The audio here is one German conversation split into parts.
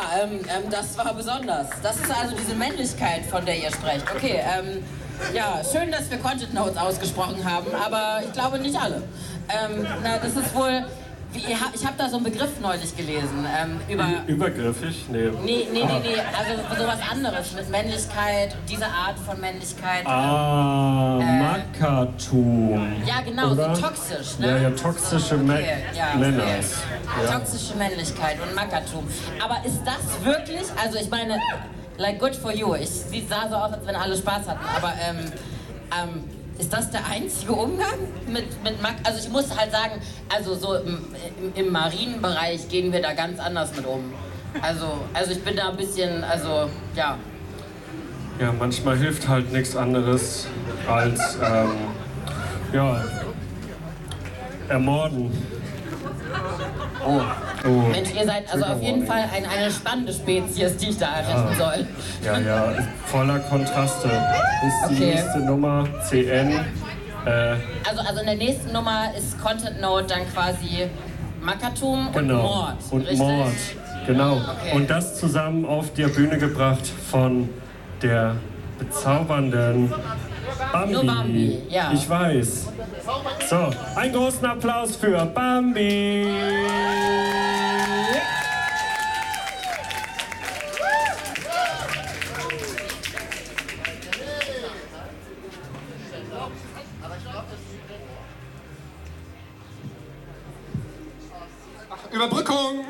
das war besonders. Das ist also diese Männlichkeit, von der ihr sprecht. Okay, ja, schön, dass wir Content Notes ausgesprochen haben, aber ich glaube nicht alle. Das ist wohl... Ich habe da so einen Begriff neulich gelesen, Übergriffig? Nee. Nee, also sowas anderes mit Männlichkeit, diese Art von Männlichkeit. Mackertum. Ja, genau, oder? so toxisch, ne? Ja, toxische so, Männer. Ja. Toxische Männlichkeit und Mackertum. Aber ist das wirklich, also ich meine, like good for you, sie sah so aus, als wenn alle Spaß hatten, aber ist das der einzige Umgang mit Mack? Also ich muss halt sagen, also so im Marienbereich gehen wir da ganz anders mit um. Also ich bin da ein bisschen, also ja. Ja, manchmal hilft halt nichts anderes als, ermorden. Oh. Mensch, ihr seid also auf jeden Fall eine spannende Spezies, die ich da errichten soll. Ja, voller Kontraste. Ist die nächste Nummer CN. Also in der nächsten Nummer ist Content Note dann quasi Mackertum und Mord. Und richtig? Mord, genau. Okay. Und das zusammen auf die Bühne gebracht von der bezaubernden Bambi. Nur Bambi, ja. Ich weiß. So, einen großen Applaus für Bambi. Überbrückung!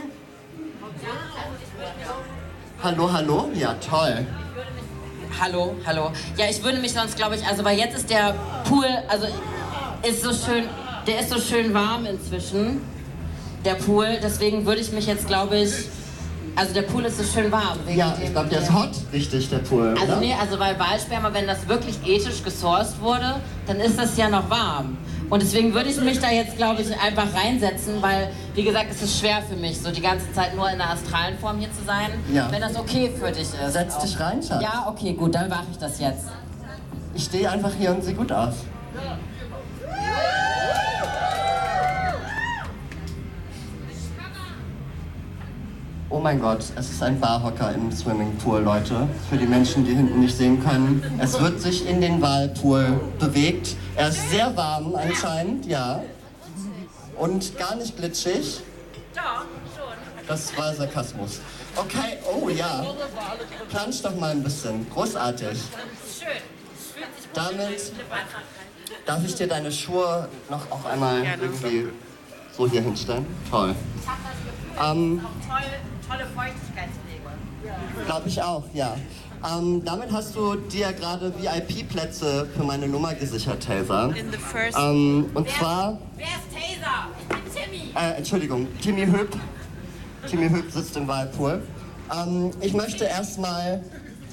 Hallo? Ja, toll. Hallo. Ja, ich würde mich sonst, glaube ich, also weil jetzt ist der Pool, also ist so schön, der ist so schön warm inzwischen, der Pool, deswegen würde ich mich jetzt, glaube ich, also der Pool ist so schön warm. Ja, ich glaube, der ist hot, richtig, der Pool. Also oder? nee, also weil Walsperma, wenn das wirklich ethisch gesourced wurde, dann ist das ja noch warm. Und deswegen würde ich mich da jetzt, glaube ich, einfach reinsetzen, weil, wie gesagt, es ist schwer für mich, so die ganze Zeit nur in der astralen Form hier zu sein, wenn das okay für dich ist. Setz dich rein, Schatz. Ja, okay, gut, dann mache ich das jetzt. Ich stehe einfach hier und sehe gut aus. Oh mein Gott, es ist ein Barhocker im Swimmingpool, Leute. Für die Menschen, die hinten nicht sehen können. Es wird sich in den Walpool bewegt. Er ist sehr warm anscheinend, ja. Und gar nicht glitschig. Doch, schon. Das war Sarkasmus. Okay, oh ja. Plansch doch mal ein bisschen. Großartig. Schön. Damit darf ich dir deine Schuhe noch auch einmal irgendwie so hier hinstellen. Toll. Ich habe das Gefühl, tolle Feuchtigkeitspflege. Glaube ich auch, ja. Damit hast du dir gerade VIP-Plätze für meine Nummer gesichert, Taser. Und zwar... Wer ist Taser? Ich bin Timmy. Entschuldigung, Timmy Hüb. Timmy Hüb sitzt im Walpool. Ich möchte erstmal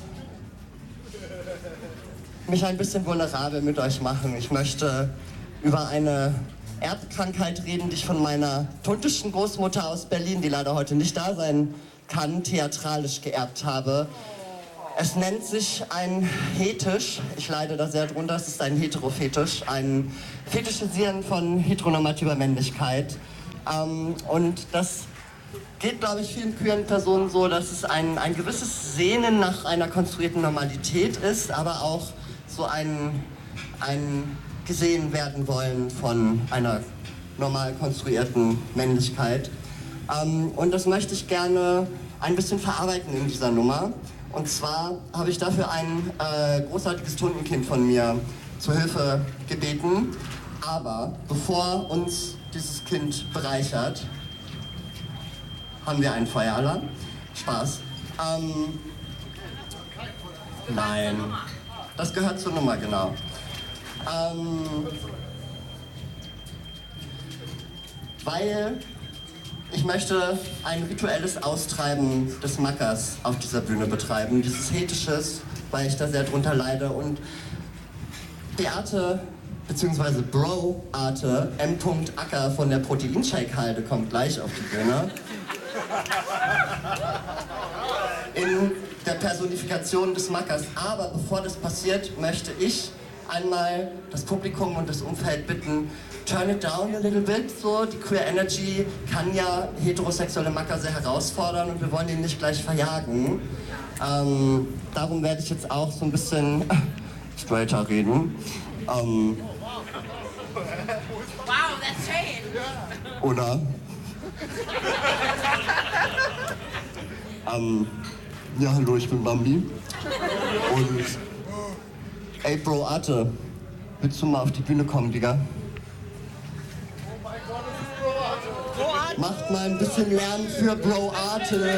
mich ein bisschen vulnerabel mit euch machen. Ich möchte über eine Erbkrankheit reden, die ich von meiner tuntischen Großmutter aus Berlin, die leider heute nicht da sein kann, theatralisch geerbt habe. Es nennt sich ein Hetisch. Ich leide da sehr drunter. Es ist ein Heterofetisch, ein Fetischisieren von heteronormativer Männlichkeit. Und das geht, glaube ich, vielen queeren Personen so, dass es ein gewisses Sehnen nach einer konstruierten Normalität ist, aber auch so ein gesehen werden wollen von einer normal konstruierten Männlichkeit. Und das möchte ich gerne ein bisschen verarbeiten in dieser Nummer. Und zwar habe ich dafür ein großartiges Tuntenkind von mir zur Hilfe gebeten. Aber bevor uns dieses Kind bereichert, haben wir einen Feueralarm. Spaß. Nein, das gehört zur Nummer, genau. Weil ich möchte ein rituelles Austreiben des Mackers auf dieser Bühne betreiben, dieses Hetisches, weil ich da sehr drunter leide. Und Beate, beziehungsweise Bro Arte, M. Acker von der Proteinshake-Halde kommt gleich auf die Bühne. In der Personifikation des Mackers. Aber bevor das passiert, möchte ich einmal das Publikum und das Umfeld bitten, turn it down a little bit, so. Die Queer Energy kann ja heterosexuelle Macker sehr herausfordern und wir wollen ihn nicht gleich verjagen. Darum werde ich jetzt auch so ein bisschen straighter reden. Wow, that's shade. Oder? Ja, hallo, ich bin Bambi. Und ey, Bro Arte, willst du mal auf die Bühne kommen, Digga? Macht mal ein bisschen Lärm für Bro Arte.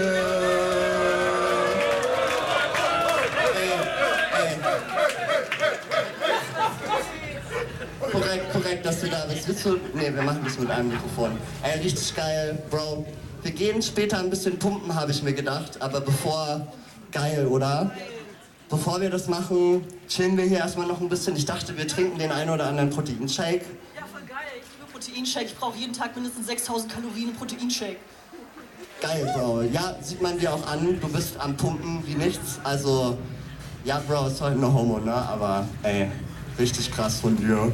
Korrekt, dass du da bist. Willst du? Nee, wir machen das mit einem Mikrofon. Ey, richtig geil, Bro. Wir gehen später ein bisschen pumpen, habe ich mir gedacht. Aber geil, oder? Bevor wir das machen, chillen wir hier erstmal noch ein bisschen. Ich dachte, wir trinken den einen oder anderen Proteinshake. Ja, voll geil. Ich liebe Proteinshake. Ich brauche jeden Tag mindestens 6000 Kalorien Proteinshake. Geil, Bro. Ja, sieht man dir auch an. Du bist am Pumpen wie nichts. Also, ja, Bro, ist heute eine Homo, ne? Aber, ey, richtig krass von dir.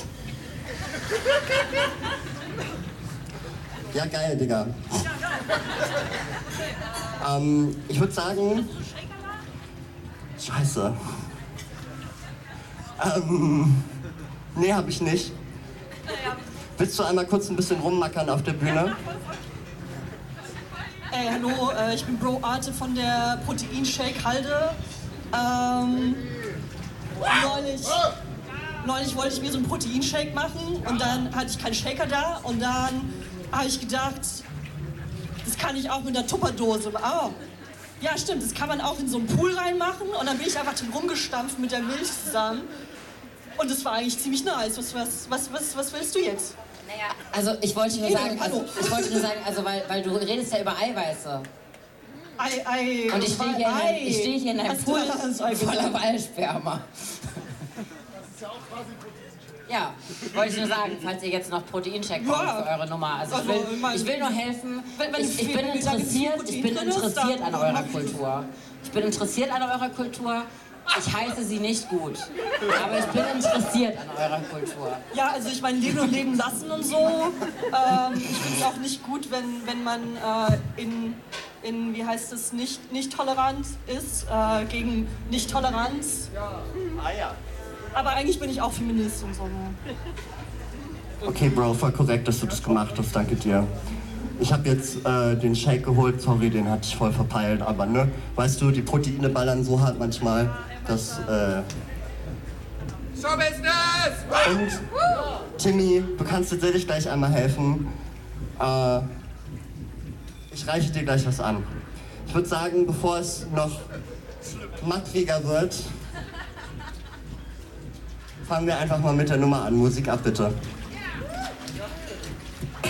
Ja, geil, Digga. Ich würde sagen... Scheiße. Nee, hab ich nicht. Willst du einmal kurz ein bisschen rummackern auf der Bühne? Ey, hallo, ich bin Bro Arte von der Proteinshake Halde. Neulich wollte ich mir so einen Proteinshake machen und dann hatte ich keinen Shaker da und dann habe ich gedacht, das kann ich auch mit einer Tupperdose. Oh. Ja, stimmt, das kann man auch in so einen Pool reinmachen und dann bin ich einfach drin rumgestampft mit der Milch zusammen und das war eigentlich ziemlich nice. Was willst du jetzt? Naja, also ich wollte nur sagen, weil du redest ja über Eiweiße. Ei. Und ich stehe hier in einem Pool voller Wallsperma. Ja, wollte ich nur sagen, falls ihr jetzt noch Proteincheck braucht für eure Nummer. Also ich will nur helfen. Ich bin interessiert an eurer Kultur. Ich bin interessiert an eurer Kultur. Ich heiße sie nicht gut, aber ich bin interessiert an eurer Kultur. Ja, also ich meine, leben und leben lassen und so. Ich finde es auch nicht gut, wenn man wie heißt es, nicht tolerant ist, gegen Nicht-Toleranz. Ja. Aber eigentlich bin ich auch Feminist und so. Okay, Bro, voll korrekt, dass du das gemacht hast, danke dir. Ich habe jetzt den Shake geholt, sorry, den hatte ich voll verpeilt, aber ne, weißt du, die Proteine ballern so hart manchmal, dass Showbusiness! Und Timmy, du kannst tatsächlich gleich einmal helfen. Ich reiche dir gleich was an. Ich würde sagen, bevor es noch mattriger wird, fangen wir einfach mal mit der Nummer an. Musik ab, bitte.